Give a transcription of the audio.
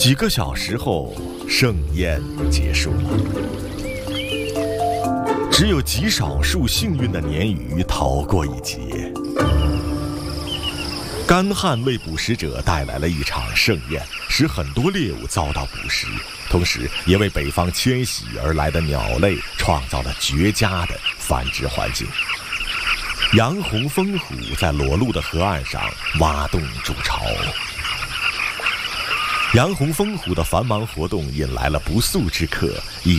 几个小时后，盛宴结束了。只有极少数幸运的鲶鱼逃过一劫。干旱为捕食者带来了一场盛宴，使很多猎物遭到捕食，同时也为北方迁徙而来的鸟类创造了绝佳的繁殖环境。杨红风虎在裸露的河岸上挖洞筑巢。杨红风虎的繁忙活动引来了不速之客，